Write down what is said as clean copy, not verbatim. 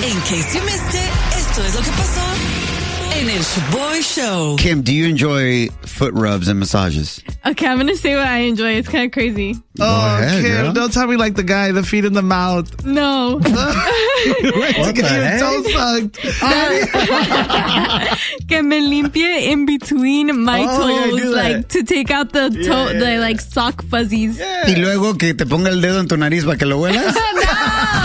In case you missed it, esto es lo que pasó en el Shaboy Show. Kim, do you enjoy foot rubs and massages? Okay, I'm going to say what I enjoy. It's kind of crazy. ahead, Kim, girl. don't tell me like the guy, the feet in the mouth. No. What the heck? Toe sucked. Que me limpie in between my toes, do that. like to take out the toe, the like sock fuzzies. Y luego que te ponga el dedo en tu nariz para que lo huelas. No.